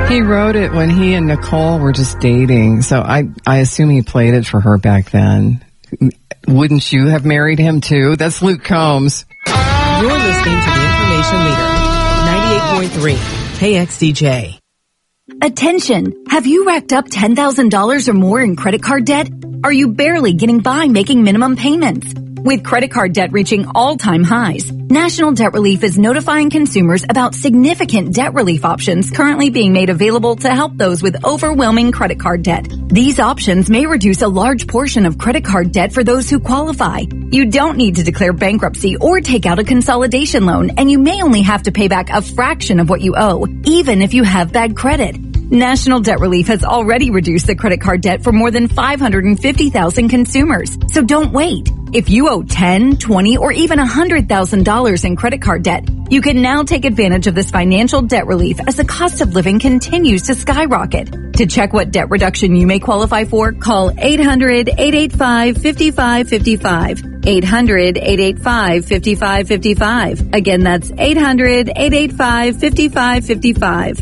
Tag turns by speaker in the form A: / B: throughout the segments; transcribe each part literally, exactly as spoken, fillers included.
A: He wrote it when he and Nicole were just dating, so I, I assume he played it for her back then. Wouldn't you have married him too? That's Luke Combs.
B: You're listening to the Information Leader, ninety-eight point three, K X D J.
C: Attention! Have you racked up ten thousand dollars or more in credit card debt? Are you barely getting by making minimum payments? With credit card debt reaching all-time highs, National Debt Relief is notifying consumers about significant debt relief options currently being made available to help those with overwhelming credit card debt. These options may reduce a large portion of credit card debt for those who qualify. You don't need to declare bankruptcy or take out a consolidation loan, and you may only have to pay back a fraction of what you owe, even if you have bad credit. National Debt Relief has already reduced the credit card debt for more than five hundred fifty thousand consumers. So don't wait. If you owe ten, twenty, or even one hundred thousand dollars in credit card debt, you can now take advantage of this financial debt relief as the cost of living continues to skyrocket. To check what debt reduction you may qualify for, call eight hundred, eight eight five, five five five five. eight hundred, eight eight five, five five five five. Again, that's eight hundred, eight eight five, five five five five.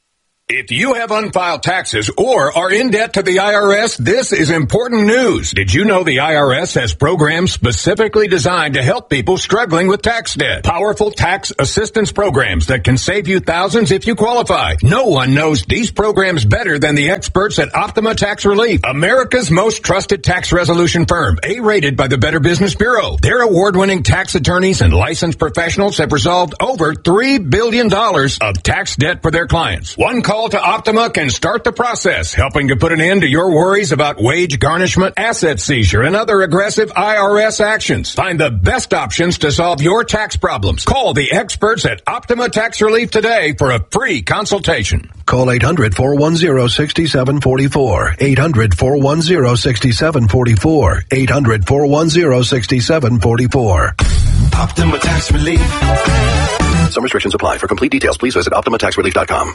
D: If you have unfiled taxes or are in debt to the I R S, this is important news. Did you know the I R S has programs specifically designed to help people struggling with tax debt? Powerful tax assistance programs that can save you thousands if you qualify. No one knows these programs better than the experts at Optima Tax Relief, America's most trusted tax resolution firm, A-rated by the Better Business Bureau. Their award-winning tax attorneys and licensed professionals have resolved over three billion dollars of tax debt for their clients. One call to Optima can start the process, helping to put an end to your worries about wage garnishment, asset seizure, and other aggressive I R S actions. Find the best options to solve your tax problems. Call the experts at Optima Tax Relief today for a free consultation.
E: Call eight hundred, four one zero, six seven four four. eight hundred, four one zero, six seven four four. eight hundred, four one zero, six seven four four.
F: Optima Tax Relief.
E: Some restrictions apply. For complete details, please visit optima tax relief dot com.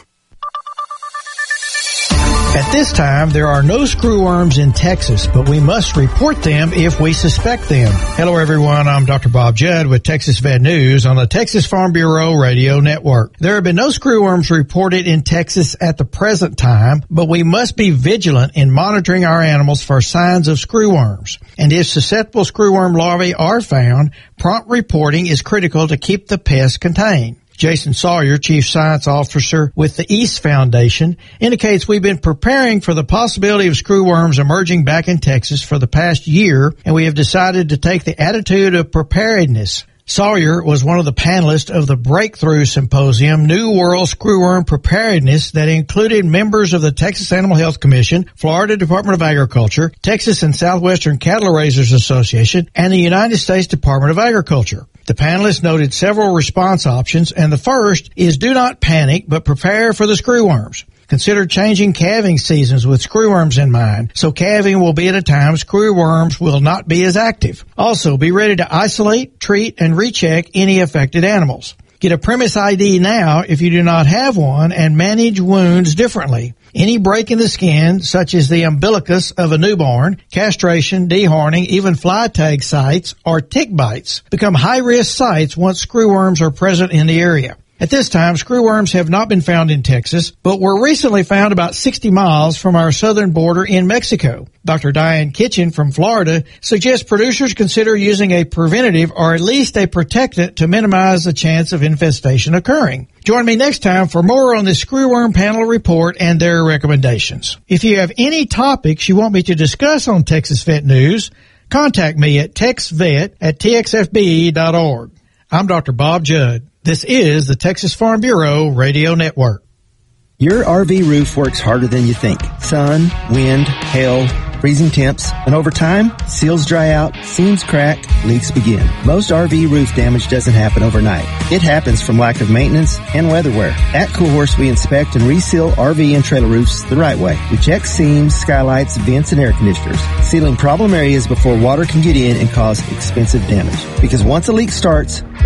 G: At this time, there are no screwworms in Texas, but we must report them if we suspect them. Hello, everyone. I'm Doctor Bob Judd with Texas Vet News on the Texas Farm Bureau Radio Network. There have been no screwworms reported in Texas at the present time, but we must be vigilant in monitoring our animals for signs of screwworms. And if susceptible screwworm larvae are found, prompt reporting is critical to keep the pest contained. Jason Sawyer, Chief Science Officer with the East Foundation, indicates we've been preparing for the possibility of screwworms emerging back in Texas for the past year, and we have decided to take the attitude of preparedness. Sawyer was one of the panelists of the Breakthrough Symposium, New World Screwworm Preparedness, that included members of the Texas Animal Health Commission, Florida Department of Agriculture, Texas and Southwestern Cattle Raisers Association, and the United States Department of Agriculture. The panelists noted several response options, and the first is do not panic, but prepare for the screwworms. Consider changing calving seasons with screwworms in mind, so calving will be at a time screwworms will not be as active. Also, be ready to isolate, treat, and recheck any affected animals. Get a premise I D now if you do not have one, and manage wounds differently. Any break in the skin, such as the umbilicus of a newborn, castration, dehorning, even fly tag sites, or tick bites, become high-risk sites once screwworms are present in the area. At this time, screwworms have not been found in Texas, but were recently found about sixty miles from our southern border in Mexico. Doctor Diane Kitchen from Florida suggests producers consider using a preventative or at least a protectant to minimize the chance of infestation occurring. Join me next time for more on the Screwworm Panel Report and their recommendations. If you have any topics you want me to discuss on Texas Vet News, contact me at texvet at t x f b dot org. I'm Doctor Bob Judd. This is the Texas Farm Bureau Radio Network.
H: Your R V roof works harder than you think. Sun, wind, hail, freezing temps, and over time, seals dry out, seams crack, leaks begin. Most R V roof damage doesn't happen overnight. It happens from lack of maintenance and weather wear. At Cool Horse, we inspect and reseal R V and trailer roofs the right way. We check seams, skylights, vents, and air conditioners, sealing problem areas before water can get in and cause expensive damage. Because once a leak starts,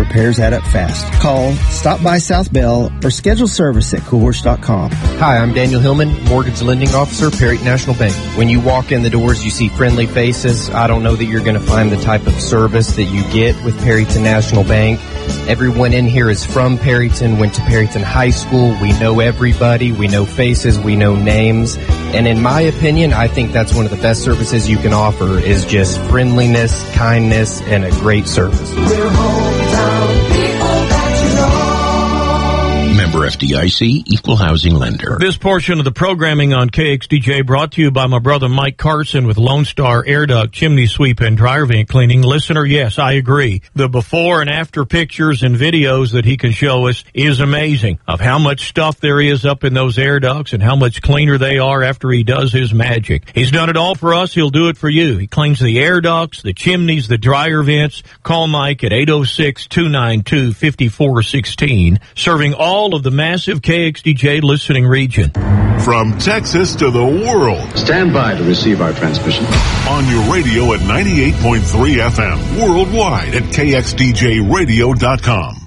H: Repairs add up fast. Call, stop by South Bell, or schedule service at cool horse dot com.
I: Hi, I'm Daniel Hillman, Mortgage Lending Officer, Perry National Bank. When you walk in the doors, you see friendly faces. I don't know that you're going to find the type of service that you get with Perryton National Bank. Everyone in here is from Perryton, went to Perryton High School. We know everybody. We know faces. We know names. And in my opinion, I think that's one of the best services you can offer is just friendliness, kindness, and a great service.
F: We're hometown people that you know.
J: Member F D I C, Equal Housing Lender.
K: This portion of the programming on K X D J brought to you by my brother Mike Carson with Lone Star Air Duct, Chimney Sweep, and Dryer Vent Cleaning. Listener, yes, I agree. The before and after pictures and videos that he can show us is amazing of how much stuff there is up in those air ducts and how much cleaner they are after he does his magic. He's done it all for us. He'll do it for you. He cleans the air ducts, the chimneys, the dryer vents. Call Mike at eight oh six, two nine two, five four one six, serving all of the massive K X D J listening region.
L: From Texas to the world.
M: Stand by to receive our transmission.
L: On your radio at ninety-eight point three F M. Worldwide at K X D J radio dot com.